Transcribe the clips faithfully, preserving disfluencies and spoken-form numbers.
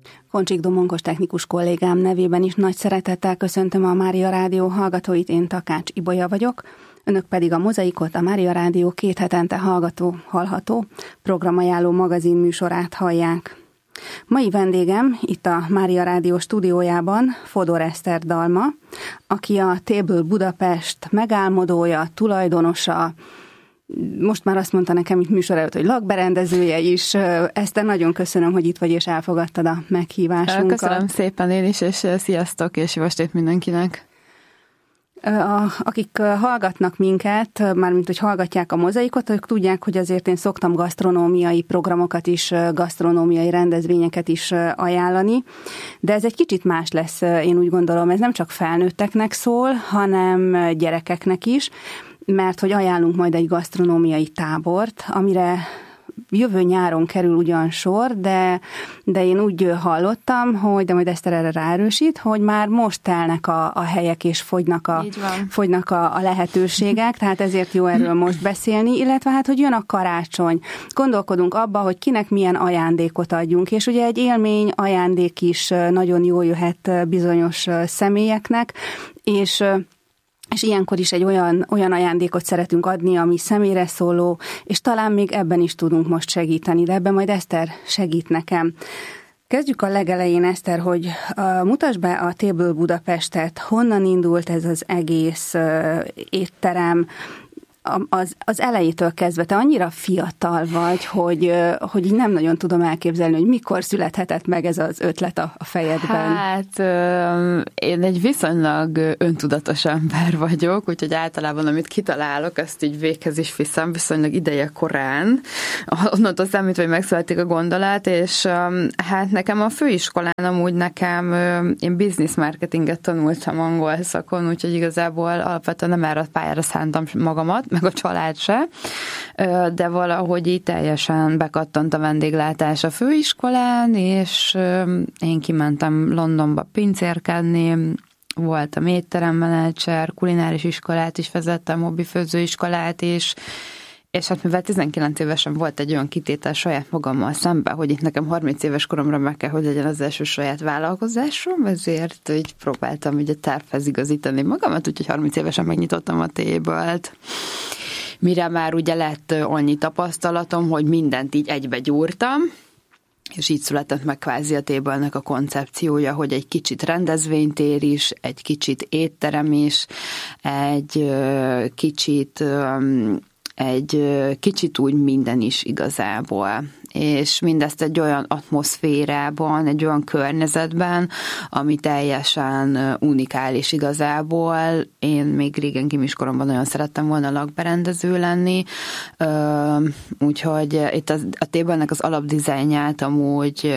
Koncsik Domonkos technikus kollégám nevében is nagy szeretettel köszöntöm a Mária Rádió hallgatóit, én Takács Ibolya vagyok, önök pedig a Mozaikot, a Mária Rádió két hetente hallgató, hallható programajánló magazin műsorát hallják. Mai vendégem itt a Mária Rádió stúdiójában Fodor Eszter Dalma, aki a Table Budapest megálmodója, tulajdonosa, most már azt mondta nekem itt műsor előtt, hogy lakberendezője is. Eszter, nagyon köszönöm, hogy itt vagy és elfogadtad a meghívásunkat. Köszönöm szépen én is, és sziasztok, és jó estét mindenkinek. A, akik hallgatnak minket, mármint hogy hallgatják a Mozaikot, ők tudják, hogy azért én szoktam gasztronómiai programokat is, gasztronómiai rendezvényeket is ajánlani, de ez egy kicsit más lesz, én úgy gondolom, ez nem csak felnőtteknek szól, hanem gyerekeknek is, mert hogy ajánlunk majd egy gasztronómiai tábort, amire jövő nyáron kerül ugyan sor, de, de én úgy hallottam, hogy, de majd Eszter erre ráerősít, hogy már most telnek a, a helyek, és fogynak a, fogynak a, a lehetőségek, tehát ezért jó erről most beszélni, illetve hát, hogy jön a karácsony. Gondolkodunk abba, hogy kinek milyen ajándékot adjunk, és ugye egy élmény ajándék is nagyon jól jöhet bizonyos személyeknek, és és ilyenkor is egy olyan, olyan ajándékot szeretünk adni, ami személyre szóló, és talán még ebben is tudunk most segíteni, de ebben majd Eszter segít nekem. Kezdjük a legelején, Eszter, hogy uh, mutasd be a Table Budapestet, honnan indult ez az egész uh, étterem, Az, az elejétől kezdve, te annyira fiatal vagy, hogy, hogy így nem nagyon tudom elképzelni, hogy mikor születhetett meg ez az ötlet a, a fejedben. Hát én egy viszonylag öntudatos ember vagyok, úgyhogy általában amit kitalálok, azt így véghez is viszem, viszonylag ideje korán. Onnantól számítva, hogy megszületik a gondolat, és hát nekem a főiskolán amúgy nekem, én business marketinget tanultam angol szakon, úgyhogy igazából alapvetően nem erre a pályára szántam magamat, meg a család se, de valahogy így teljesen bekattant a vendéglátás a főiskolán, és én kimentem Londonba pincérkedni, voltam étteremmenedzser, kulináris iskolát is vezettem, hobbifőzőiskolát is, és hát mivel tizenkilenc évesen volt egy olyan kitétel saját magammal szemben, hogy itt nekem harminc éves koromra meg kell, hogy legyen az első saját vállalkozásom, ezért így próbáltam ugye tervhez igazítani magamat, úgyhogy harminc évesen megnyitottam a Table-t. Mire már ugye lett annyi tapasztalatom, hogy mindent így egybe gyúrtam, és így született meg kvázi a Table-nek a koncepciója, hogy egy kicsit rendezvénytér is, egy kicsit étterem is, egy kicsit... egy kicsit úgy minden is igazából. És mindezt egy olyan atmoszférában, egy olyan környezetben, ami teljesen unikális igazából. Én még régen kimiskoromban nagyon szerettem volna lakberendező lenni, úgyhogy itt a Table-nek az alapdizájnját amúgy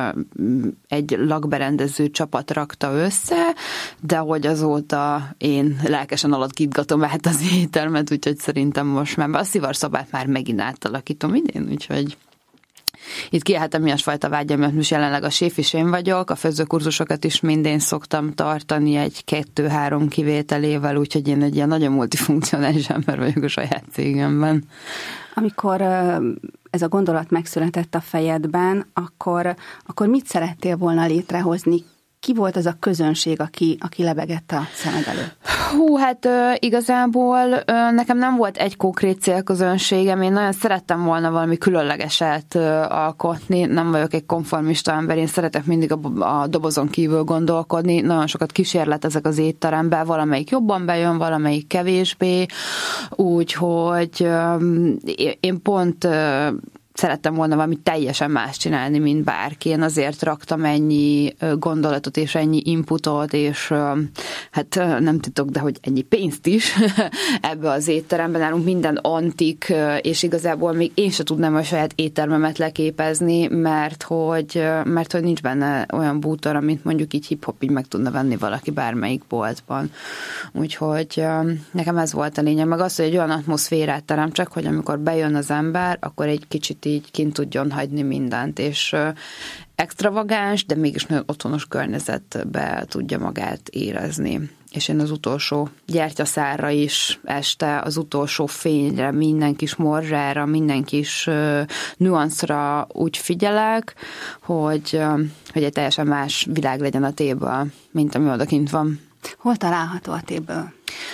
egy lakberendező csapat rakta össze, de hogy azóta én lelkesen alakítgatom át az éttermet, úgyhogy szerintem most már a szivarszobát már megint átalakítom idén, úgyhogy itt kiálltam ilyesfajta vágyam, mert most jelenleg a séf is én vagyok, a főzőkurzusokat is mindén szoktam tartani egy kettő-három kivételével, úgyhogy én egy ilyen nagyon multifunkcionális ember vagyok a saját cégemben. Amikor ez a gondolat megszületett a fejedben, akkor, akkor mit szerettél volna létrehozni? Ki volt az a közönség, aki, aki lebegett a szemed előtt? Hú, hát ö, igazából ö, nekem nem volt egy konkrét célközönségem, én nagyon szerettem volna valami különlegeset ö, alkotni, nem vagyok egy konformista ember, én szeretek mindig a, a dobozon kívül gondolkodni, nagyon sokat kísérletezek az étteremben, valamelyik jobban bejön, valamelyik kevésbé, úgyhogy ö, én pont... Ö, szerettem volna valami teljesen más csinálni, mint bárki. Én azért raktam ennyi gondolatot és ennyi inputot, és hát nem titok, de hogy ennyi pénzt is ebbe az étteremben. Nálunk minden antik, és igazából még én se tudnám a saját éttermemet leképezni, mert hogy, mert hogy nincs benne olyan bútor, amit mondjuk így hip-hop így meg tudna venni valaki bármelyik boltban. Úgyhogy nekem ez volt a lényeg. Meg az, hogy egy olyan atmoszférát teremtsek, hogy amikor bejön az ember, akkor egy kicsit így kint tudjon hagyni mindent, és extravagáns, de mégis nagyon otthonos környezetbe tudja magát érezni. és én az utolsó gyertyaszárra is este, az utolsó fényre, minden kis morzsára, minden kis uh, nüanszra úgy figyelek, hogy, uh, hogy egy teljesen más világ legyen a téből, mint ami odakint van. Hol található a téből?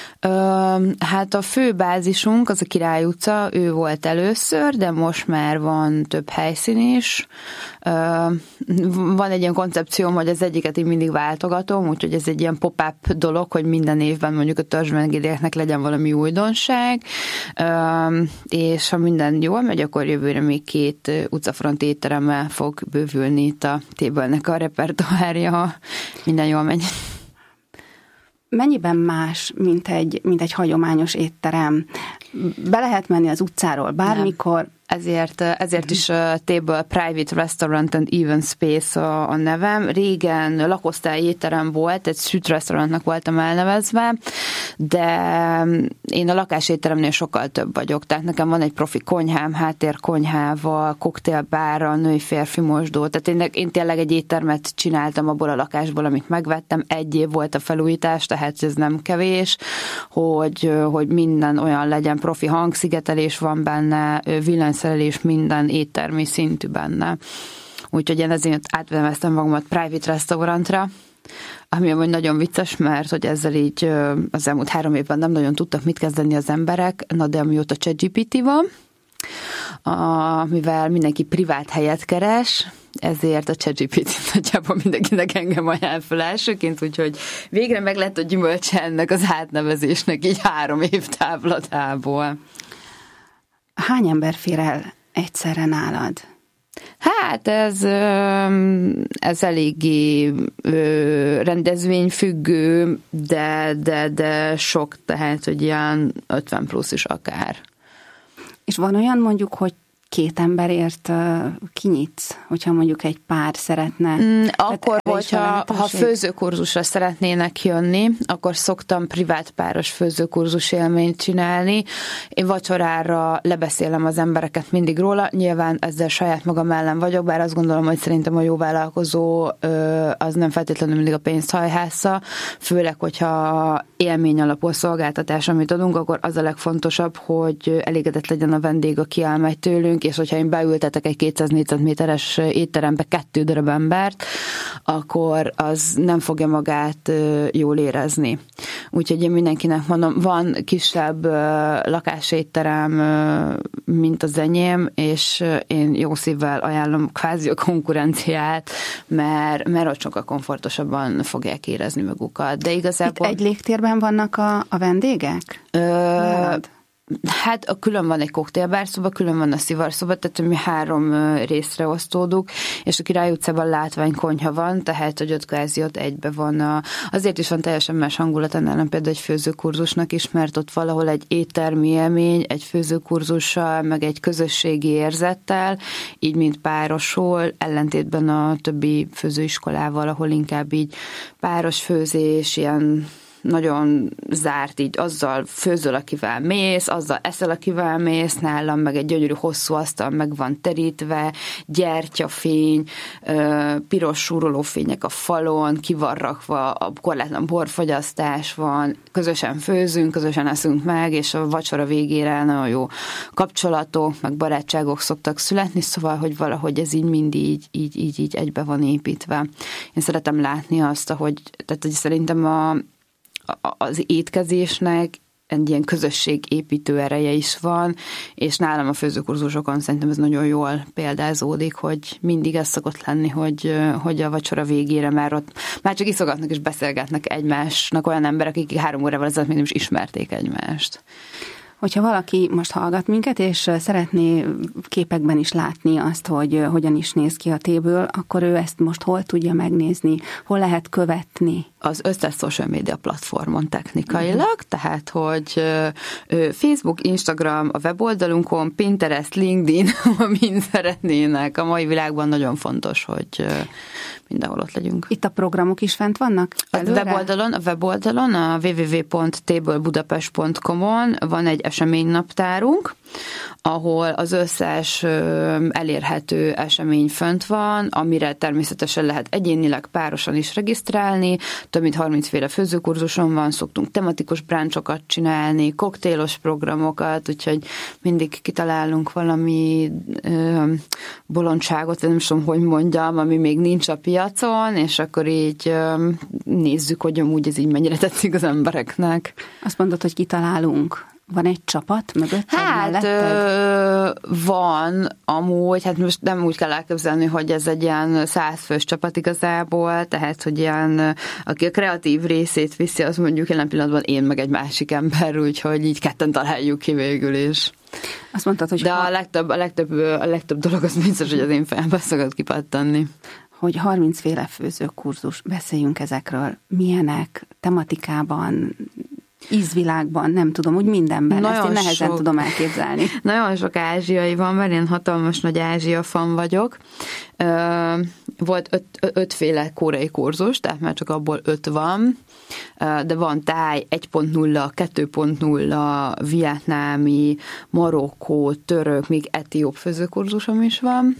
Hát a fő bázisunk az a Király utca, ő volt először, de most már van több helyszín is. Van egy ilyen koncepcióm, hogy az egyiket én mindig váltogatom, úgyhogy ez egy ilyen pop-up dolog, hogy minden évben mondjuk a törzsmegédieknek legyen valami újdonság, és ha minden jól megy, akkor jövőre még két utcafront étteremmel fog bővülni itt a Tébölnek a repertoárja, ha minden jól megy. Mennyiben más, mint egy, mint egy hagyományos étterem? Be lehet menni az utcáról bármikor? Nem. Ezért, ezért is a Table Private Restaurant and Event Space a, a nevem. Régen lakosztályi étterem volt, egy sütrestaurantnak voltam elnevezve, de én a lakásétteremnél sokkal több vagyok. Tehát nekem van egy profi konyhám, háttérkonyhával, koktélbárral, női-férfi mosdó. Tehát én, én tényleg egy éttermet csináltam abból a lakásból, amit megvettem. Egy év volt a felújítás, tehát ez nem kevés, hogy, hogy minden olyan legyen, profi hangszigetelés van benne, villanyszerelés, minden éttermi szintű benne. Úgyhogy én ezért átveveztem magamat private restaurantra, ami amúgy nagyon vicces, mert hogy ezzel így az elmúlt három évben nem nagyon tudtak mit kezdeni az emberek, na de amióta ChatGPT van, a, mivel mindenki privát helyet keres, ezért a ChatGPT nagyjából mindenkinek engem ajánl fel elsőként, úgyhogy végre meg lett a gyümölcse ennek az átnevezésnek így három év távlatából. Hány ember fér el egyszerre nálad? Hát ez, ez eléggé rendezvényfüggő, de, de, de sok, tehát hogy ilyen ötven plusz is akár. És van olyan mondjuk, hogy két emberért kinyitsz, hogyha mondjuk egy pár szeretne? Mm, akkor, hogyha ha főzőkurzusra szeretnének jönni, akkor szoktam privát páros főzőkurzus élményt csinálni. Én vacsorára lebeszélem az embereket mindig róla, nyilván ezzel saját magam ellen vagyok, bár azt gondolom, hogy szerintem a jó vállalkozó az nem feltétlenül mindig a pénzt hajhásza, főleg, hogyha élmény alapú szolgáltatás, amit adunk, akkor az a legfontosabb, hogy elégedett legyen a vendég, aki elmegy tőlünk, és hogyha én beültetek egy kétszáz négyzetméteres étterembe kettő darab embert, akkor az nem fogja magát jól érezni. Úgyhogy én mindenkinek mondom, van kisebb lakásétterem, mint az enyém, és én jó szívvel ajánlom kvázi a konkurenciát, mert, mert ott sokkal komfortosabban fogják érezni magukat. De igazából... Itt egy légtérben vannak a, a vendégek? Ö... Hát a külön van egy koktélbárszoba, külön van a szivarszoba, tehát mi három részre osztódunk, és a Király utcában látványkonyha van, tehát hogy ott kvázi ott egybe van. A, azért is van teljesen más hangulat annál, például egy főzőkurzusnak is, mert ott valahol egy éttermi élmény, egy főzőkurzussal, meg egy közösségi érzettel, így mint párosul, ellentétben a többi főzőiskolával, ahol inkább így páros főzés, ilyen nagyon zárt, így azzal főzöl, akivel mész, azzal eszel, akivel mész, nálam meg egy gyönyörű hosszú asztal meg van terítve, gyertyafény, piros súrolófények a falon, ki van rakva, a korlátlan borfogyasztás van, közösen főzünk, közösen eszünk meg, és a vacsora végére nagyon jó kapcsolatok, meg barátságok szoktak születni, szóval, hogy valahogy ez így mindig így, így, így, így egybe van építve. Én szeretem látni azt, hogy, tehát, hogy szerintem a az étkezésnek egy ilyen közösségépítő ereje is van, és nálam a főzőkurzusokon szerintem ez nagyon jól példázódik, hogy mindig ez szokott lenni, hogy, hogy a vacsora végére már ott már csak iszogatnak és beszélgetnek egymásnak olyan emberek, akik három órával ezelőtt még nem is ismerték egymást. Hogyha valaki most hallgat minket, és szeretné képekben is látni azt, hogy hogyan is néz ki a téből, akkor ő ezt most hol tudja megnézni, hol lehet követni? Az összes social media platformon technikailag, uh-huh. tehát, hogy Facebook, Instagram, a weboldalunkon, Pinterest, LinkedIn, mind szeretnének. A mai világban nagyon fontos, hogy mindenhol ott legyünk. Itt a programok is fent vannak? A weboldalon, a weboldalon, a double-u double-u double-u pont table budapest pont com-on van egy eseménynaptárunk, ahol az összes elérhető esemény fönt van, amire természetesen lehet egyénileg, párosan is regisztrálni. Több mint harmincféle főzőkurzuson van, szoktunk tematikus bráncsokat csinálni, koktélos programokat, úgyhogy mindig kitalálunk valami ö, bolondságot, nem tudom, hogy mondjam, ami még nincs a piacon, és akkor így ö, nézzük, hogy amúgy ez így mennyire tetszik az embereknek. Azt mondod, hogy kitalálunk. Van egy csapat mögötted, hát ö, van amúgy, hát most nem úgy kell elképzelni, hogy ez egy ilyen százfős csapat igazából, tehát, hogy ilyen, aki a kreatív részét viszi, az mondjuk jelen pillanatban én meg egy másik ember, úgyhogy így ketten találjuk ki végül is. Azt mondtad, hogy... De ha... a legtöbb, a, legtöbb, a legtöbb dolog az biztos, hogy az én fejembe szokott kipattanni. Hogy harmincféle főzőkurzus, beszéljünk ezekről. Milyenek, tematikában, ízvilágban, nem tudom, úgy mindenben. Nagyon ezt én nehezen sok, tudom elképzelni. Nagyon sok ázsiai van, mert én hatalmas nagy Ázsia fan vagyok. Volt öt, ötféle koreai kurzus, tehát már csak abból öt van, de van táj, egy pont nulla, kettő pont nulla, vietnámi, marokkó, török, még etióp főzőkurzusom is van.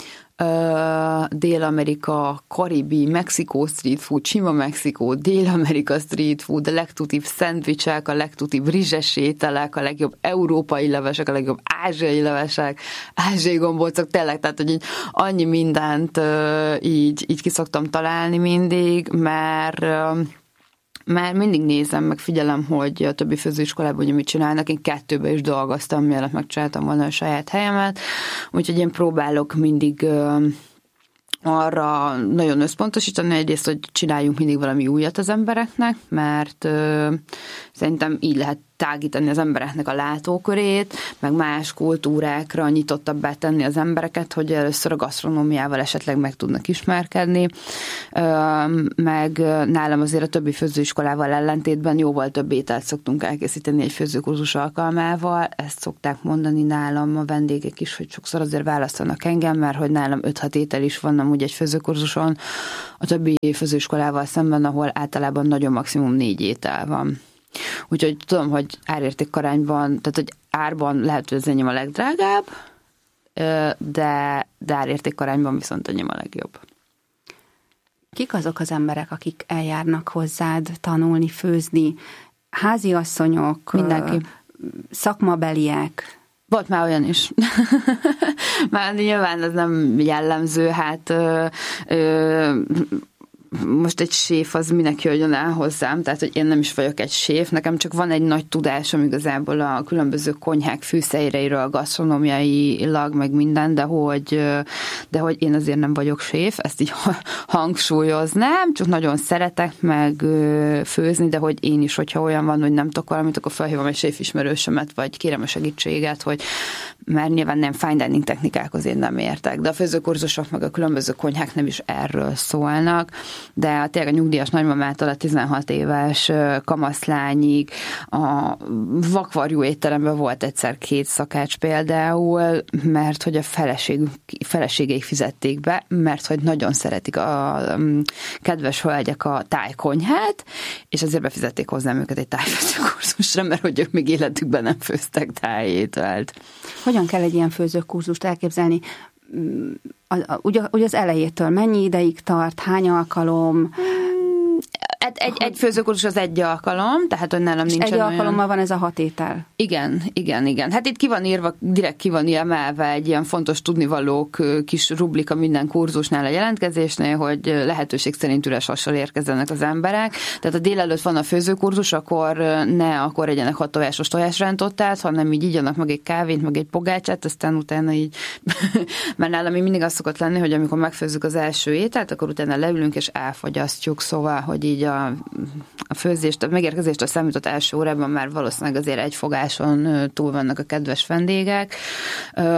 Uh, Dél-Amerika, Karibi, Mexikó street food, sima Mexikó, Dél-Amerika street food, a legtutibb szendvicsek, a legtutibb rizses ételek, a legjobb európai levesek, a legjobb ázsiai levesek, ázsiai gombócok, tényleg, tehát, hogy így annyi mindent uh, így, így ki szoktam találni mindig, mert uh, Már mindig nézem, meg figyelem, hogy a többi főzőiskolában hogy mit csinálnak. Én kettőben is dolgoztam, mielőtt megcsináltam volna a saját helyemet. Úgyhogy én próbálok mindig uh, arra nagyon összpontosítani, egyrészt, hogy csináljunk mindig valami újat az embereknek, mert uh, szerintem így lehet tágítani az embereknek a látókörét, meg más kultúrákra nyitottabbá tenni az embereket, hogy először a gasztronómiával esetleg meg tudnak ismerkedni, meg nálam azért a többi főzőiskolával ellentétben jóval több ételt szoktunk elkészíteni egy főzőkurzus alkalmával, ezt szokták mondani nálam a vendégek is, hogy sokszor azért választanak engem, mert hogy nálam öt-hat étel is van amúgy egy főzőkurzuson, a többi főzőiskolával szemben, ahol általában nagyon maximum négy étel van. Úgyhogy tudom, hogy árértékarányban, tehát hogy árban lehet, hogy az enyém a legdrágább, de, de árértékarányban viszont enyém a legjobb. Kik azok az emberek, akik eljárnak hozzád tanulni, főzni? Háziasszonyok? Mindenki. Szakmabeliek? Volt már olyan is. Már nyilván ez nem jellemző, hát ö, ö, most egy séf az minek jöjjön el hozzám, tehát hogy én nem is vagyok egy séf, nekem csak van egy nagy tudásom igazából a különböző konyhák fűszereiről, gasztronómiailag, meg minden, de hogy, de hogy én azért nem vagyok séf, ezt így hangsúlyoznám, csak nagyon szeretek meg főzni, de hogy én is, hogyha olyan van, hogy nem tudok valamit, akkor felhívom egy séf ismerősömet, vagy kérem a segítséget, hogy mert nyilván nem fine dining technikákhoz én nem értek, de a főzőkurzusok meg a különböző konyhák nem is erről szólnak, de tényleg a nyugdíjas nagymamától a tizenhat éves kamaszlányig a vakvarjú étteremben volt egyszer két szakács például, mert hogy a feleség, feleségeik fizették be, mert hogy nagyon szeretik a kedves hölgyek a tájkonyhát, és azért befizették hozzám őket egy tájfőzőkurzusra, mert hogy ők még életükben nem főztek tájételt. Hogyan kell egy ilyen főzőkurzust elképzelni? Ugye, ugye az elejétől mennyi ideig tart, hány alkalom? Egy, egy, egy főzőkurzus az egy alkalom, tehát hogy nálam nincsen egy alkalommal olyan... van ez a hat étel. Igen, igen, igen. Hát itt ki van írva, direkt ki van emelve egy ilyen fontos tudnivalók kis rublika minden kurzusnál a jelentkezésnél, hogy lehetőség szerint üres hassal érkezzenek az emberek. Tehát a délelőtt van a főzőkurzus, akkor ne akkor egyenek hat tojásos tojásrántottát, hanem így igyanak meg egy kávét, meg egy pogácsát, aztán utána így, mert nálam mindig az szokott lenni, hogy amikor megfőzzük az első ételt, akkor utána leülünk és elfogyasztjuk, szóval, hogy így a, a főzést, a megérkezést a számított első órában már valószínűleg azért egy fogáson túl vannak a kedves vendégek,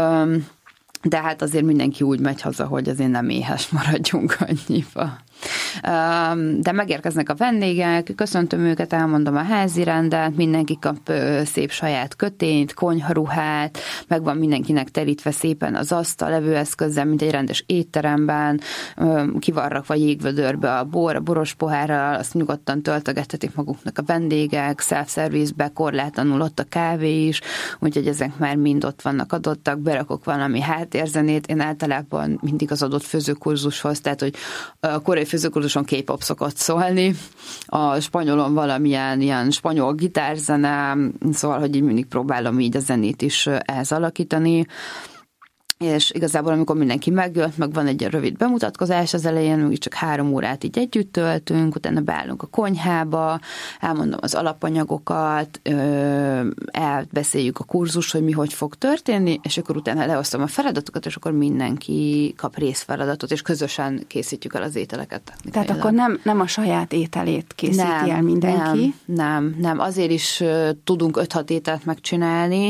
de hát azért mindenki úgy megy haza, hogy azért nem éhes maradjunk annyiba. de megérkeznek a vendégek, köszöntöm őket, elmondom a házi rendet, mindenki kap szép saját kötényt, konyharuhát, meg van mindenkinek terítve szépen az asztal levőeszközzel, mint egy rendes étteremben, ki van rakva jégvödörbe a bor, a boros pohárral, azt nyugodtan töltögethetik maguknak a vendégek, self-service-be korlátlanul ott a kávé is, úgyhogy ezek már mind ott vannak adottak, berakok valami háttérzenét, én általában mindig az adott főzőkurzushoz, tehát hogy a koreai főzőkurzuson K-pop szokott szólni, a spanyolon valamilyen ilyen spanyol gitárzene, szóval, hogy így mindig próbálom így a zenét is ehhez alakítani, és igazából amikor mindenki megjött, meg van egy rövid bemutatkozás az elején, úgy csak három órát így együtt töltünk, utána beállunk a konyhába, elmondom az alapanyagokat, elbeszéljük a kurzus, hogy mi hogy fog történni, és akkor utána leosztom a feladatokat, és akkor mindenki kap részfeladatot, és közösen készítjük el az ételeket. Tehát akkor nem, nem a saját ételét készíti nem, el mindenki? Nem, nem, nem. Azért is tudunk öt-hat ételt megcsinálni,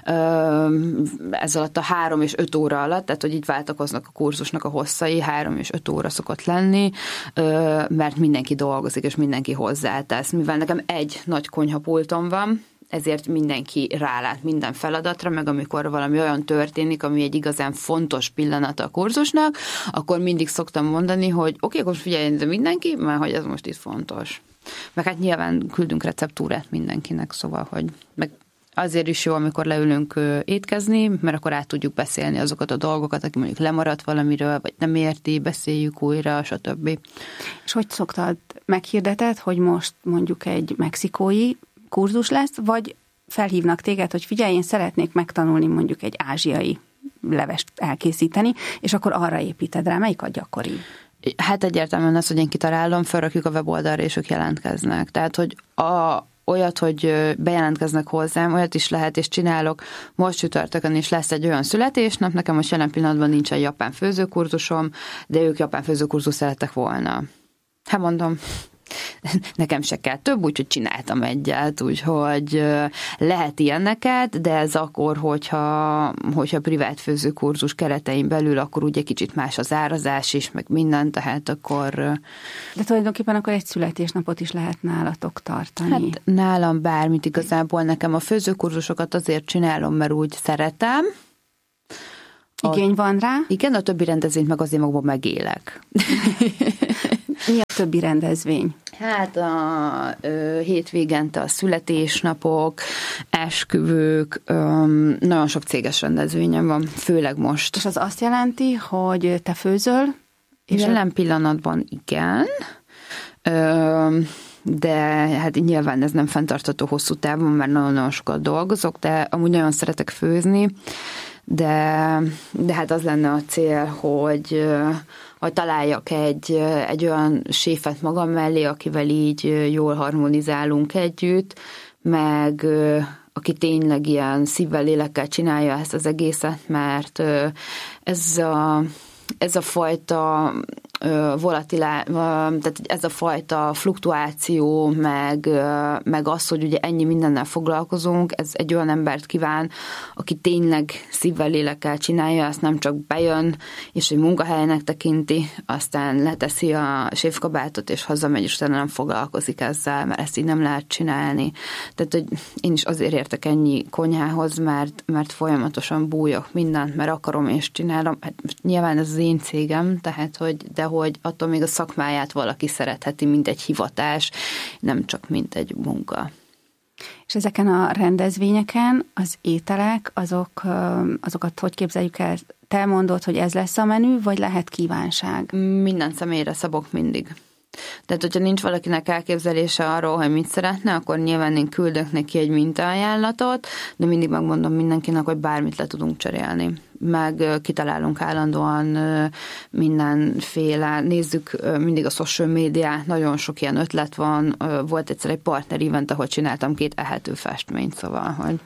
ez alatt a három és öt óra alatt, tehát hogy így váltakoznak a kurzusnak a hosszai, három és öt óra szokott lenni, mert mindenki dolgozik, és mindenki hozzátesz. Mivel nekem egy nagy konyhapultom van, ezért mindenki rálát minden feladatra, meg amikor valami olyan történik, ami egy igazán fontos pillanata a kurzusnak, akkor mindig szoktam mondani, hogy oké, okay, akkor figyeljen de mindenki, mert hogy ez most itt fontos. Meg hát nyilván küldünk receptúrát mindenkinek, szóval, hogy meg azért is jó, amikor leülünk étkezni, mert akkor át tudjuk beszélni azokat a dolgokat, aki mondjuk lemaradt valamiről, vagy nem érti, beszéljük újra, stb. És hogy szoktad, meghirdeted, hogy most mondjuk egy mexikói kurzus lesz, vagy felhívnak téged, hogy figyelj, én szeretnék megtanulni mondjuk egy ázsiai levest elkészíteni, és akkor arra építed rá, melyik a gyakori? Hát egyértelműen az, hogy én kitalálom, felrakjuk a weboldalra, és ők jelentkeznek. Tehát, hogy a olyat, hogy bejelentkeznek hozzám, olyat is lehet, és csinálok. Most csütörtökön is lesz egy olyan születésnap, nekem most jelen pillanatban nincsen japán főzőkurzusom, de ők japán főzőkurzus szerettek volna. Hát mondom, nekem se kell több, úgyhogy csináltam egyet, úgyhogy lehet ilyeneket, de ez akkor, hogyha, hogyha privát főzőkurzus keretein belül, akkor ugye kicsit más az árazás is, meg minden, tehát akkor... De tulajdonképpen akkor egy születésnapot is lehet nálatok tartani. Hát nálam bármit igazából, nekem a főzőkurzusokat azért csinálom, mert úgy szeretem. Igény van rá? Igen, a többi rendezvényt meg azért magban megélek. Mi a többi rendezvény? Hát a ö, hétvégente a születésnapok, esküvők, ö, nagyon sok céges rendezvényem van, főleg most. És az azt jelenti, hogy te főzöl? És jelen a... pillanatban igen, ö, de hát nyilván ez nem fenntartható hosszú távon, mert nagyon-nagyon sokat dolgozok, de amúgy nagyon szeretek főzni, de, de hát az lenne a cél, hogy hogy találjak egy, egy olyan séfet magam mellé, akivel így jól harmonizálunk együtt, meg aki tényleg ilyen szívvel, lélekkel csinálja ezt az egészet, mert ez a, ez a fajta volatilá, tehát ez a fajta fluktuáció, meg, meg az, hogy ugye ennyi mindennel foglalkozunk, ez egy olyan embert kíván, aki tényleg szívvel, lélekkel csinálja, ezt nem csak bejön, és egy munkahelynek tekinti, aztán leteszi a séfkabátot, és hazamegy, és utána nem foglalkozik ezzel, mert ezt így nem lehet csinálni. Tehát, hogy én is azért értek ennyi konyhához, mert, mert folyamatosan bújok mindent, mert akarom és csinálom. Hát nyilván ez az én cégem, tehát, hogy de hogy attól még a szakmáját valaki szeretheti, mint egy hivatás, nem csak mint egy munka. És ezeken a rendezvényeken az ételek, azok, azokat hogy képzeljük el? Te mondod, hogy ez lesz a menü, vagy lehet kívánság? Minden személyre szabok mindig. Tehát, hogyha nincs valakinek elképzelése arról, hogy mit szeretne, akkor nyilván én küldök neki egy mintaajánlatot, de mindig megmondom mindenkinek, hogy bármit le tudunk cserélni. Meg kitalálunk állandóan mindenféle, nézzük mindig a social médiát, nagyon sok ilyen ötlet van, volt egyszer egy partner event, ahol csináltam két ehető festményt, szóval, hogy...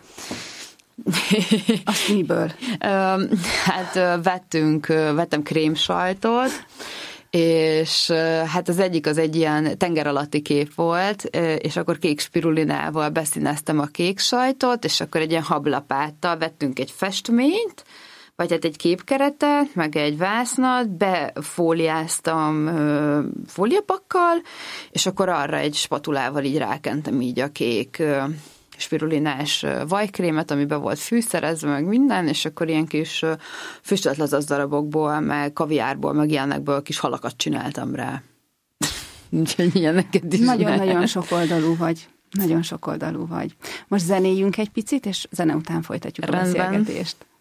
Azt miből? Hát vettünk, vettem krémsajtot, és hát az egyik az egy ilyen tenger alatti kép volt, és akkor kék spirulinával beszíneztem a kék sajtot, és akkor egy ilyen hablapáttal vettünk egy festményt, vagy hát egy képkeretet, meg egy vásznat, befóliáztam ö, fóliapakkal, és akkor arra egy spatulával így rákentem így a kék ö, spirulinás vajkrémet, ami be volt fűszerezve, meg minden, és akkor ilyen kis füstölt lazasz darabokból, meg kaviárból, meg ilyenekből kis halakat csináltam rá. Úgyhogy ilyeneket is Nagyon-nagyon sokoldalú vagy. Nagyon sokoldalú vagy. Most zenéljünk egy picit, és zene után folytatjuk a beszélgetést.